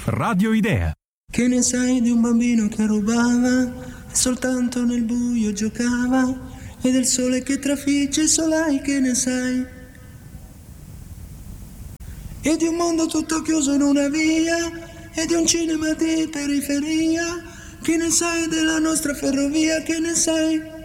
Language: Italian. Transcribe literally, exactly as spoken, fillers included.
Radio Idea. Che ne sai di un bambino che rubava e soltanto nel buio giocava, e del sole che trafigge il solai, che ne sai? E di un mondo tutto chiuso in una via, e di un cinema di periferia, che ne sai della nostra ferrovia, che ne sai?